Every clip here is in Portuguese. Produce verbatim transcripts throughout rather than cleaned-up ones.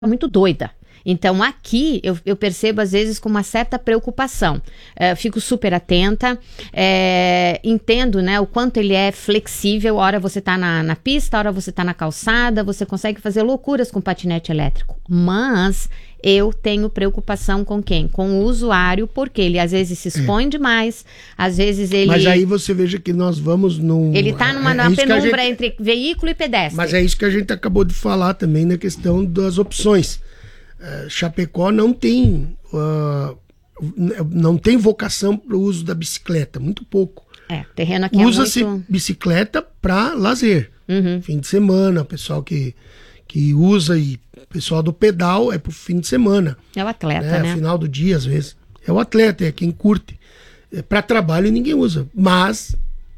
muito doida. Então aqui eu, eu percebo às vezes com uma certa preocupação, é, fico super atenta, é, entendo, né, o quanto ele é flexível. Hora você está na, na pista, hora você está na calçada, você consegue fazer loucuras com patinete elétrico, mas eu tenho preocupação com quem? Com o usuário, porque ele às vezes se expõe é. demais, às vezes ele... Mas aí você veja que nós vamos num... Ele está numa, é, numa é penumbra gente... entre veículo e pedestre. Mas é isso que a gente acabou de falar também na questão das opções. Uh, Chapecó não tem uh, não tem vocação para o uso da bicicleta, muito pouco. É, terreno aqui Usa-se é muito... bicicleta para lazer, uhum. fim de semana, o pessoal que, que usa, e o pessoal do pedal é pro fim de semana. É o atleta, né? né? Final do dia, às vezes. É o atleta, é quem curte. É, para trabalho ninguém usa, mas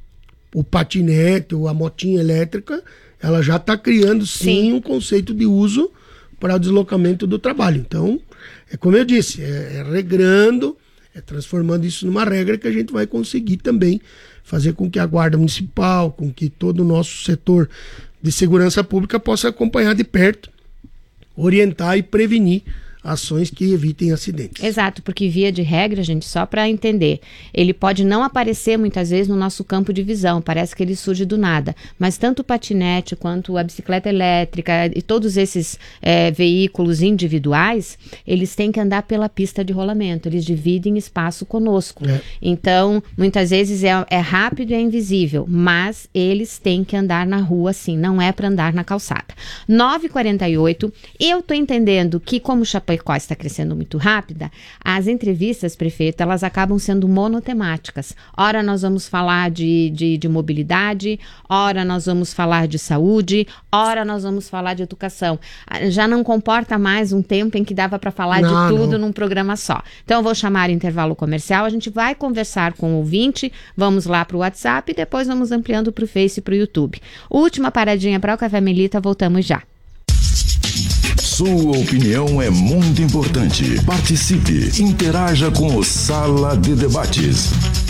o patinete ou a motinha elétrica, ela já está criando sim, sim um conceito de uso para o deslocamento do trabalho. Então, é como eu disse, é, é regrando, é transformando isso numa regra que a gente vai conseguir também fazer com que a Guarda Municipal, com que todo o nosso setor de segurança pública possa acompanhar de perto, orientar e prevenir ações que evitem acidentes. Exato, porque via de regra, gente, só para entender, ele pode não aparecer muitas vezes no nosso campo de visão, parece que ele surge do nada, mas tanto o patinete quanto a bicicleta elétrica e todos esses é, veículos individuais, eles têm que andar pela pista de rolamento, eles dividem espaço conosco. É. Então, muitas vezes é, é rápido e é invisível, mas eles têm que andar na rua sim, não é para andar na calçada. nove e quarenta e oito, eu tô entendendo que como Chapecó está crescendo muito rápida, as entrevistas, prefeito, elas acabam sendo monotemáticas. Ora nós vamos falar de, de, de mobilidade, ora nós vamos falar de saúde, ora nós vamos falar de educação. Já não comporta mais um tempo em que dava para falar não, de tudo não. num programa só. Então eu vou chamar o intervalo comercial, a gente vai conversar com o ouvinte, vamos lá para o WhatsApp e depois vamos ampliando para o Face e para o YouTube. Última paradinha para o Café Melita, voltamos já. Sua opinião é muito importante. Participe, interaja com o Sala de Debates.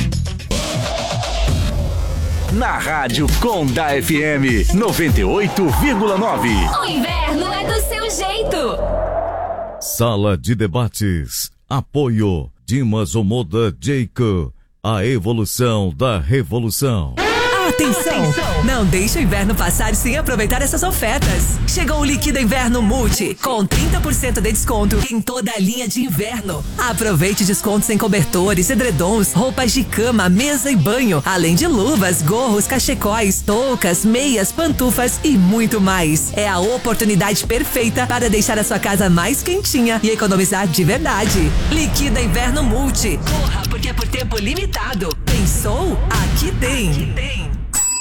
Na Rádio Conda F M noventa e oito vírgula nove. O inverno é do seu jeito. Sala de Debates. Apoio Dimas Omoda Jeico. A evolução da revolução. Atenção! Não deixe o inverno passar sem aproveitar essas ofertas. Chegou o Liquida Inverno Multi, com trinta por cento de desconto em toda a linha de inverno. Aproveite descontos em cobertores, edredons, roupas de cama, mesa e banho, além de luvas, gorros, cachecóis, toucas, meias, pantufas e muito mais. É a oportunidade perfeita para deixar a sua casa mais quentinha e economizar de verdade. Liquida Inverno Multi. Corra, porque é por tempo limitado. Pensou? Aqui tem. Aqui tem.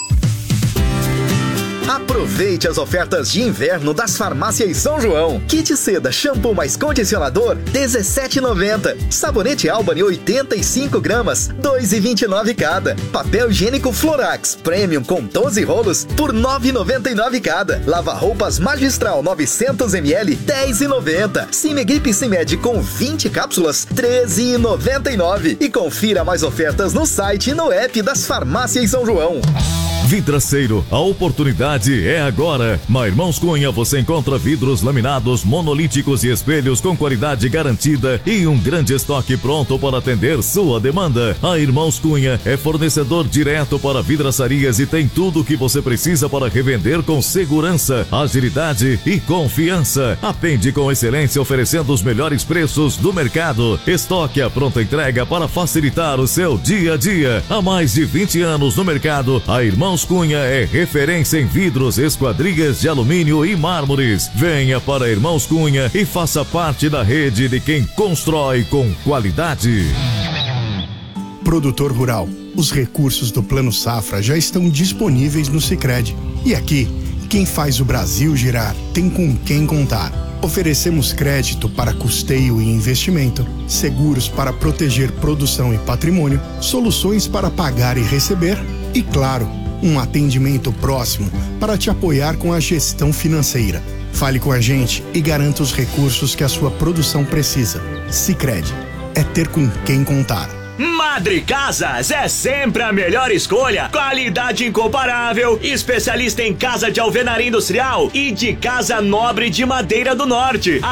Aproveite as ofertas de inverno das Farmácias São João. Kit seda shampoo mais condicionador dezessete reais e noventa centavos. Sabonete Albany oitenta e cinco gramas, dois reais e vinte e nove centavos cada. Papel higiênico Florax Premium com doze rolos por nove reais e noventa e nove centavos cada. Lava roupas Magistral novecentos mililitros, dez reais e noventa centavos. Simegrip Simed com vinte cápsulas, treze reais e noventa e nove centavos. E confira mais ofertas no site e no app das Farmácias São João. Vidraceiro, a oportunidade é agora. Na Irmãos Cunha você encontra vidros laminados, monolíticos e espelhos com qualidade garantida e um grande estoque pronto para atender sua demanda. A Irmãos Cunha é fornecedor direto para vidraçarias e tem tudo o que você precisa para revender com segurança, agilidade e confiança. Atende com excelência oferecendo os melhores preços do mercado. Estoque à pronta entrega para facilitar o seu dia a dia. Há mais de vinte anos no mercado, a Irmãos Cunha é referência em vidros, esquadrias de alumínio e mármores. Venha para Irmãos Cunha e faça parte da rede de quem constrói com qualidade. Produtor rural, os recursos do Plano Safra já estão disponíveis no Sicredi. E aqui, quem faz o Brasil girar tem com quem contar. Oferecemos crédito para custeio e investimento, seguros para proteger produção e patrimônio, soluções para pagar e receber e, claro, um atendimento próximo para te apoiar com a gestão financeira. Fale com a gente e garanta os recursos que a sua produção precisa. Sicredi, é ter com quem contar. Madre Casas é sempre a melhor escolha. Qualidade incomparável, especialista em casa de alvenaria industrial e de casa nobre de madeira do norte.